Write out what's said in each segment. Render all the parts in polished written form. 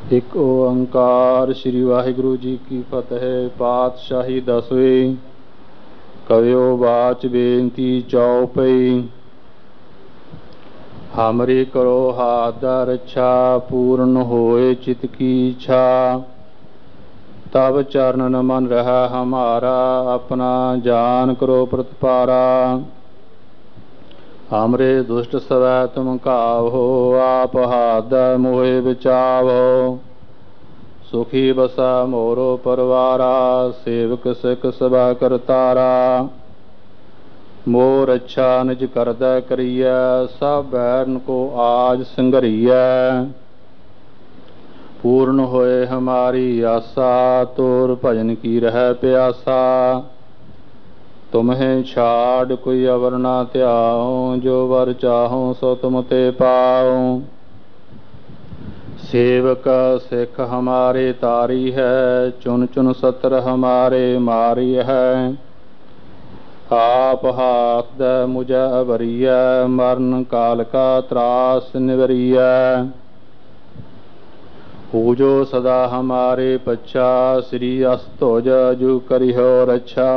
ਇੱਕ ਓੰਕਾਰ ਸ੍ਰੀ ਵਾਹਿਗੁਰੂ ਜੀ ਕੀ ਫਤਿਹ। ਪਾਤਸ਼ਾਹੀ ਦਸਵੇਂ। ਕਵਿਓ ਬਾਚ ਬੇਨਤੀ ਚਉਪਈ। हमरी करो हाथ रक्षा, पूर्ण होए चित की इच्छा। तब चरणन मन रहा हमारा, अपना जान करो प्रतिपारा। हमरे दुष्ट सवै तुम कावो, आप हाथ मोहे बचावो। सुखी बसा मोरो परवारा, सेवक सिख सभा करतारा। मोर अच्छा निज करदै करियै, सब बैरन को आज संघरियै। पूर्ण होए हमारी आशा, तोर भजन की रह प्यासा। तुम्हें छाड़ कोई अवर ना त्याओ, जो वर चाहो सो तुम ते पाओ। सेवक सिख हमारे तारी है, चुन चुन सत्र हमारे मारी है। आप हाथ दै मुझे अवरियै, मरण काल का त्रास निवरियै। पूजो सदा हमारे पच्छा, श्री अस्तोज जू करिहो रक्षा।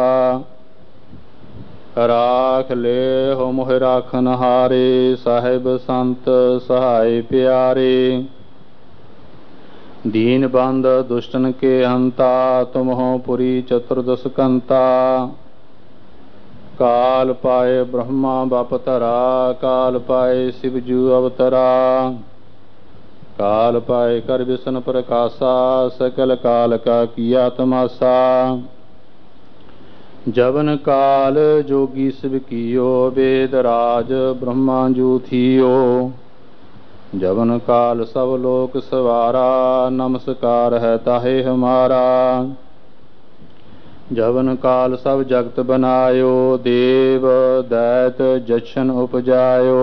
राख ले हो मोह राखन हारे, साहिब संत सहाय प्यारे। दीन बंद दुष्टन के हंता, तुम हो पुरी चतुर्दश कंता। काल पाए ब्रह्मा बपतरा, काल पाए शिवजू अवतरा। काल पाए कर विष्णु प्रकाशा, सकल काल का किया तमाशा। जबन काल जोगी शिव कियो, वेद राज ब्रह्मा जू थियो। जबन काल सब लोक सवारा, नमस्कार है ताहे हमारा। जबन काल सब जगत बनायो, देव दैत जछन उपजायो।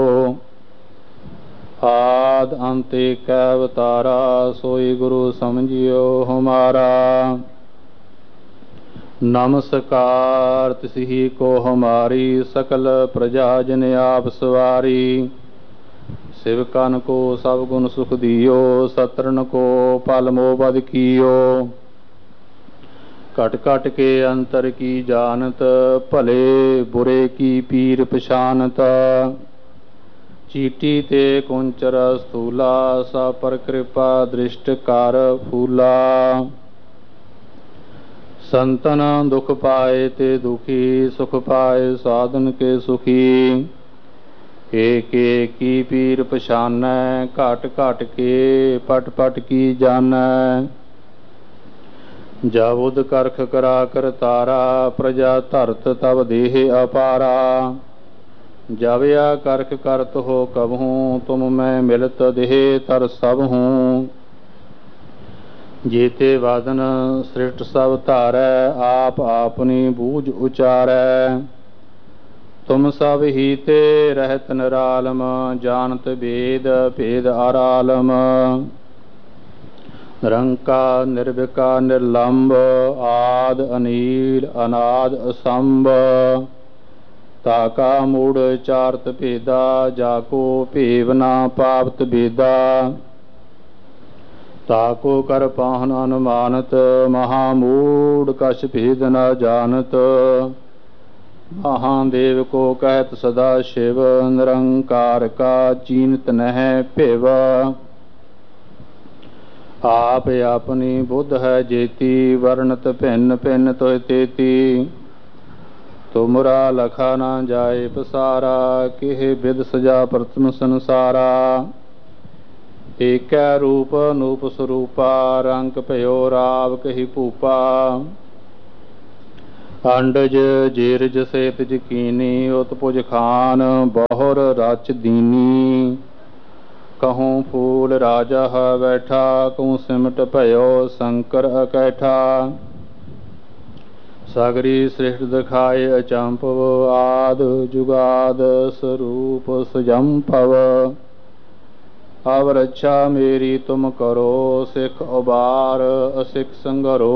आद अंत एक अवतारा, सोई गुरु समझियो हमारा। नमस्कार तिसही को हमारी, सकल प्रजा जन आप सवारी। शिवकन को सब गुण सुख दियो, सत्रन को पल मोह बद कियो। कट कट के अंतर की जानत, भले बुरे की पीर पछानत। चीटी ते कुंचर स्थूला, सा पर कृपा दृष्ट कर फूला। संतन दुख पाए ते दुखी, सुख पाए साधन के सुखी। एक एक की पीर पछानै, घट घट के पट पट की जानै। जब उद करख करा कर तारा, प्रजा धरत तब देह अपारा। जब या करख करत हो कबहूँ, तुम मैं मिलत देह तर सब हूँ। जेते वादन सृष्ट सब धारै, आप आपनी बूझ उचारै। तुम सब ही ते रहत निरालम, जानत वेद भेद आरालम। निरंकार निर्विकार निर्लंब, आद अनील अनाद असंभ। ताका मूढ़ चारत भेदा, जाको भेव ना पावत बेदा। ताको कर पाहन अनुमानत, महामूढ़ कछ भेद न जानत। महादेव को कहत सदा शिव, निरंकार का चीनत नह भेव। आप अपनी बुद्ध है जेती, वर्णत भिन्न भिन्न तो तेती। तुमरा लखा ना जाए पसारा, किह विद सजा प्रथम संसारा। एक रूप नूप स्वरूपा, रंग भयो राव कही भूपा। अंडज जेरज सेतज कीनी, उत्पुज खान बहुर रच दीनी। कहूँ फूल राजा है बैठा, कहूँ सिमट भयो शंकर अकैठा। सागरी सृष्ट दिखाए अचंपव, आद जुगाद स्वरूप सुजम्पव। अब रक्षा मेरी तुम करो, सिख उबार असिख संगरो।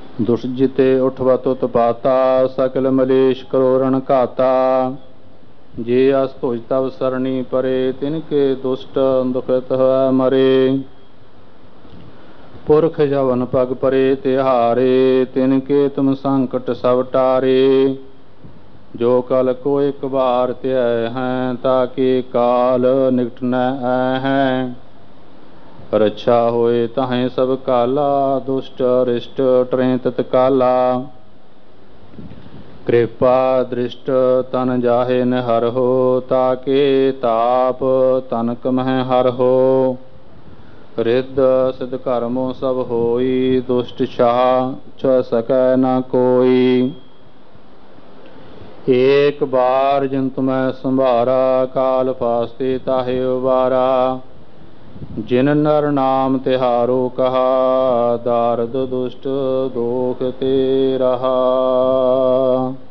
दुष्ट जिते उठवत उत्पाता, सकल मलेश करो रण घाता। जे अस तुझ तब सरणी परे तिनके दुष्ट दुखित है मरे। पुरख जवन पग परे तिहारे तिनके तुम संकट सब टारे। जो कल को एक बार त्याय हैं ताकि काल निकट न हैं। रक्षा होए तहें सब काला दुष्ट रिष्ट टरें तत्काला। कृपा दृष्ट तन जाहे न हर हो ताके ताप तनक मह हर हो। रिद्ध सिद्ध कर्मों सब होई दुष्ट छाह छ सकै न कोई। एक बार जिन तुम्हें संभारा काल फास्ते ताहे उबारा। जिन नर नाम तिहारो कहा दारद दुष्ट दोख ते रहा।